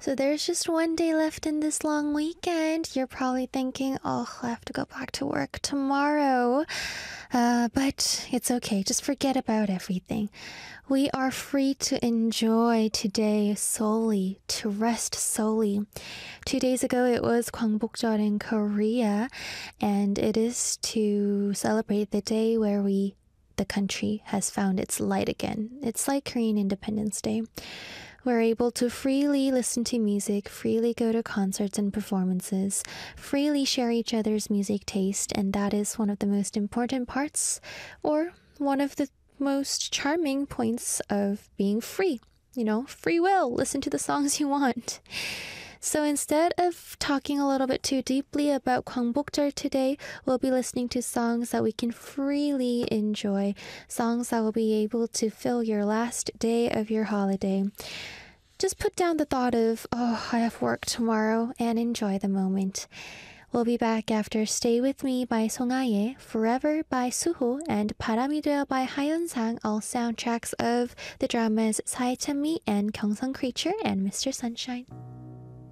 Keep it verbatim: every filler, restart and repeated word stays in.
So there's just one day left in this long weekend. You're probably thinking, oh, I have to go back to work tomorrow. Uh, but it's okay. Just forget about everything. We are free to enjoy today solely, to rest solely. Two days ago, it was Gwangbokjeol in Korea, and it is to celebrate the day where we, the country, has found its light again. It's like Korean Independence Day. We're able to freely listen to music, freely go to concerts and performances, freely share each other's music taste, and that is one of the most important parts, or one of the most charming points of being free. You know, free will, listen to the songs you want. So instead of talking a little bit too deeply about Gwangbokjeol today, we'll be listening to songs that we can freely enjoy, songs that will be able to fill your last day of your holiday. Just put down the thought of, oh, I have work tomorrow, and enjoy the moment. We'll be back after Stay With Me by Song Aye, Forever by Suho, and 바람이 되어 by Hayeon-sang, all soundtracks of the dramas 사이천미 and Gyeongsang Creature and Mister Sunshine.